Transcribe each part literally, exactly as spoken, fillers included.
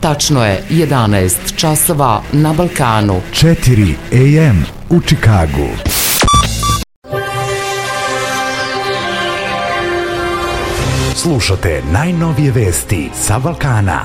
Tačno je jedanaest časova na Balkanu. četiri a m u Čikagu. Slušate najnovije vesti sa Balkana.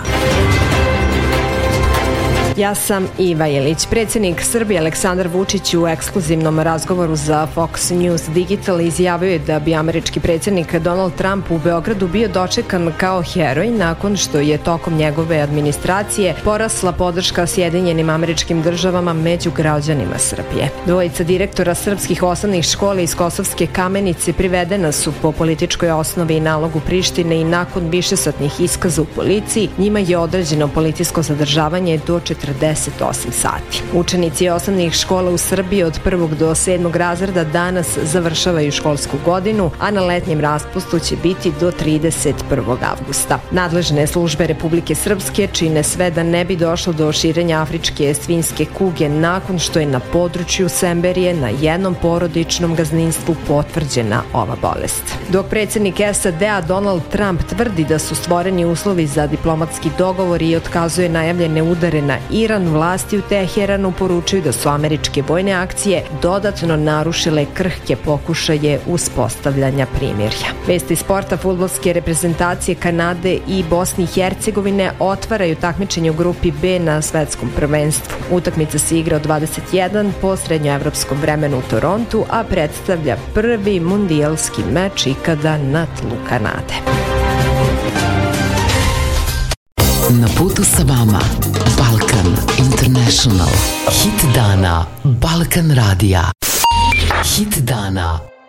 Ja sam Iva Ilić. Predsjednik Srbije Aleksandar Vučić u ekskluzivnom razgovoru za Fox News Digital izjavio je da bi američki predsjednik Donald Trump u Beogradu bio dočekan kao heroj nakon što je tokom njegove administracije porasla podrška Sjedinjenim Američkim Državama među građanima Srbije. Dvojica direktora srpskih osnovnih škola iz Kosovske Kamenice privedena su po političkoj osnovi i nalogu Prištine i nakon višesatnih iskaza u policiji njima je određeno policijsko zadržavanje do četrdeset osam sati. Učenici osnovnih škola u Srbiji od prvog do sedmog razreda danas završavaju školsku godinu, a na letnjem raspustu će biti do trideset prvog avgusta. Nadležne službe Republike Srpske čine sve da ne bi došlo do širenja afričke svinjske kuge nakon što je na području Semberije na jednom porodičnom gazdinstvu potvrđena ova bolest. Dok predsjednik S A D-a Donald Trump tvrdi da su stvoreni uslovi za diplomatski dogovor i otkazuje najavljene udare na Iran, vlasti u Teheranu poručuju da su američke vojne akcije dodatno narušile krhke pokušaje uspostavljanja primirja. Vesti sporta: fudbalske reprezentacije Kanade i Bosne i Hercegovine otvaraju takmičenje u grupi B na svetskom prvenstvu. Utakmica se igra od dvadeset jedan po srednjoevropskom vremenu u Torontu, a predstavlja prvi mundijalski meč ikada na tlu Kanade. Na putu sa vama Balkan International. Hit dana Balkan radija. Hit dana